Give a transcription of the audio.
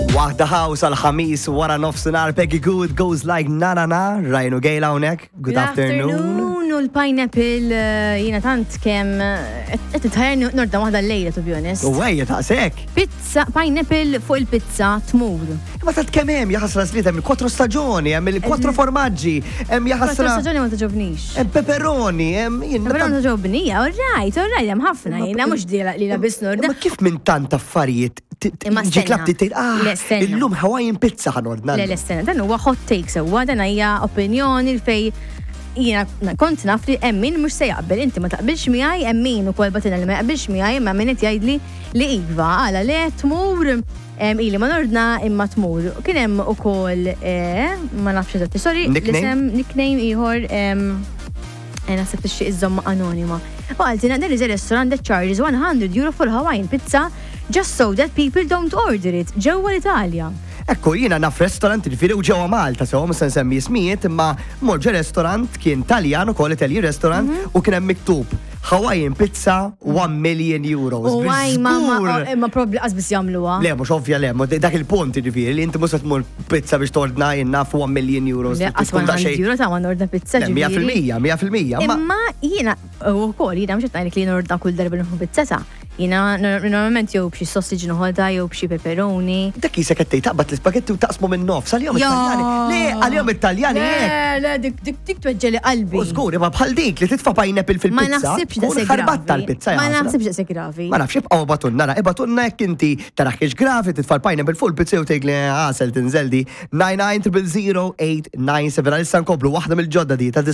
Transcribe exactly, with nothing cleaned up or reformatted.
Waħda house għal-ħamis wara nofsinhar Peggy Good goes like na na na. Rajnu Gejla hawnhekk. Good afternoon. U l-pineapple jiena tant kemm qed titħajjar norda waħda l-lejla to be honest. U għajja taqsek. Pizza, pineapple fuq il-pizza tmur. Ma tant kemm hemm jaħasra sliet hemm il-kwattro staġuni, hemm il-kwattro formaġġi, hemm jaħasra. Quattro staġuni ma taġobnix. Hemm pepperoni, hemm jien. Però ma taġobni, alright, alright, hemm ħafna jiena mhux li labis norda. Ma kif minn tant affarijiet Imma ġi klab stenna. titejt, ah, Le, stenna. illum Hawaiian pizza ħanordna. Le, le, stenna, dan huwa hot take sewwa, dan hija opinjoni fej jiena kont naf li hemm min mhux se jaqbel, inti ma taqbilx miegħi, hemm min ukoll batina li ma jaqbilx miegħi, imma min qed jgħidli li iva għala le tmur ili ma nordna imma tmur. Kien hemm ukoll ma nafx eżatt, sorry, l-isem nickname ieħor naħseb tixtieq iżomma anonima. U għaltina there is a restaurant that charges one hundred euro for Hawaiian pizza just so that people don't order it ġewwa l-Italja. Ekku, jiena naf restaurant ġifieri u ġewwa Malta, sew ma se nsemmi ismijiet, imma morġa restaurant kien Taljan ukoll Italji restaurant u kien hemm miktub Hawaiian pizza one million euros. U għaj ma probli qasbis jagħmluha. Le, mhux ovvja le, dak il-punt ġifieri li inti mhux qed tmur pizza biex tordna jiena fu one million euros. Le, qas one hundred euro ta' ma norda pizza ġifieri. mija fil-mija, mija fil-mija. Imma jiena ukoll jiena mhux qed ngħidlek li norda kull darba nħu pizza ta' jiena normalment jew b'xi sausage noħodha jew b'xi pepperoni. Dak isek qed tgħid taqbad l-ispagetti u taqsmu minn nofs għal-jom Italjani. Le, għal-jom Italjani hekk. Le, le, dik dik tweġġeli qalbi. U żgur, ma bħal dik li titfa' pineapple fil-pizza. Ma naħsibx da se gravi. Ma naħsibx da se gravi. Ma nafx ibqgħu batunna, nara ibatunna jekk inti taraħ gravi titfa' l-pineapple fuq il-pizza u tgħidli għasel tinżeldi nine nine zero zero eight nine seven għal issa nkomplu waħda mill-ġodda di ta'